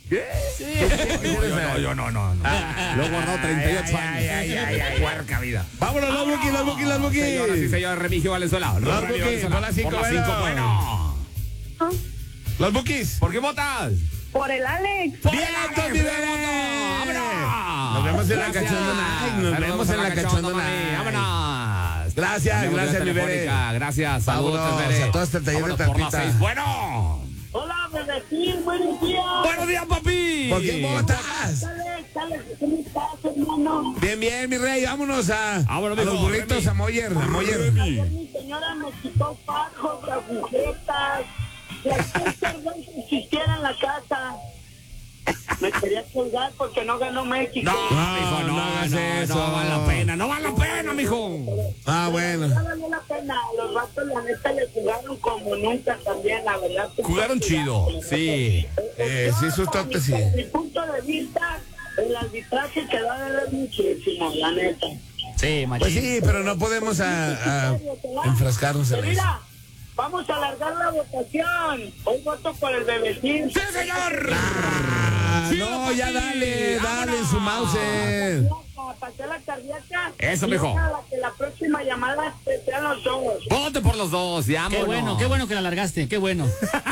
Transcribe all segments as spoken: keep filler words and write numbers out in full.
¿Qué? Sí. No, yo no, no, no. Lo he guardado treinta y ocho años. Ay, ay, ay, ay, Puerca vida. Vámonos, las Bukis, las Bukis, las Bukis. Señoras y señores, Remigio Valenzuela. Las Bukis, por las cinco, bueno. bueno. Las Bukis. ¿Por qué votas? Por el Alex. ¡Vientos, mi bebé! ¡Vámonos! Nos vemos en la cachondona. Ay, nos vemos en la cachondona. ¡Vámonos! Gracias, gracias, mi bebé. Gracias, saludos, Vámonos bebé. a todo este taller de Vámonos por las Pepita. seis. Bueno. Hola, bebecín, buenos días. Buenos días, papi. ¿Por qué votas? Alex, Alex, ¿cómo estás, hermano? Bien, bien, mi rey. Vámonos a, Vámonos, a los mijo, burritos, Remy. a Moyer, a Moyer. Ayer mi señora me quitó fajos, agujetas, las cosas no existieran en la casa. Me quería colgar porque no ganó México. No, mijo, no, no hagas no, eso. no vale la pena, no vale la pena, mijo. Ah, bueno. No valió la pena. Los vatos, la neta, le jugaron como nunca también, la verdad. Jugaron chido, sí. Eh, sí, sus totes, sí. Desde mi punto de vista, el arbitraje quedó a deber muchísimo, la neta. Sí, Pues sí, pero no podemos a, a enfrascarnos en eso. Mira, vamos a alargar la votación. Hoy voto por el bebecín. ¡Sí, señor! Ah, Chido, no, ya papi. dale, dale en su Vámonos. mouse. Pasé la cardíaca. Eso, Y mijo. ojalá que la próxima llamada sean los dos. Vote por los dos, ya, Qué bueno, qué bueno que la largaste, qué bueno.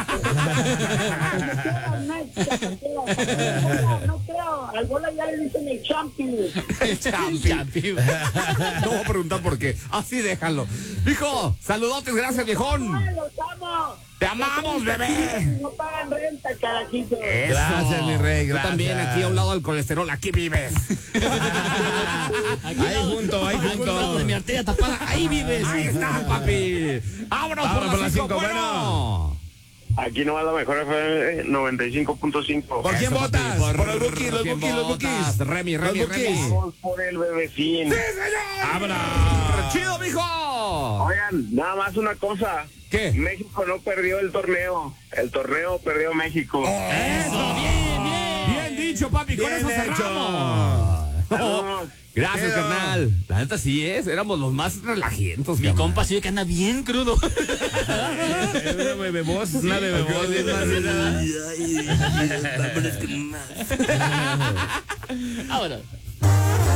No creo, al bola ya le dicen el champion. Champi. No voy a preguntar por qué. Así déjalo. Hijo, saludotes, gracias, viejón. Ay, los amo. Te amamos, bebé. No pagan renta, carajito. Eso. Gracias, mi rey, Tú gracias. también, aquí a un lado del colesterol, aquí vives. Aquí Ahí al lado- junto, ahí al junto. lado de mi arteria tapada, ahí vives. Ahí está, papi. Vámonos por las cinco, cinco, bueno. Aquí no va la mejor F M noventa y cinco punto cinco. ¿Por quién Eso, votas? papi, Por los Bukis, los ¿quién Bukis, los votas? Bukis. Remy, Los Remy, Bukis. Remy. Vamos por el bebecín. ¡Sí, señor! ¡Vámonos! ¡Chido, mijo! Oigan, nada más una cosa. ¿Qué? México no perdió el torneo. El torneo perdió México. ¡Eso! Bien, bien. Bien dicho, papi, con Bien eso hecho. cerramos. Vámonos. Gracias, Chido. carnal. La neta sí es, éramos los más relajientos, Mi compa sí ve que anda bien crudo. Es una bebeboz, una bebeboz. bien maceta. Ahora.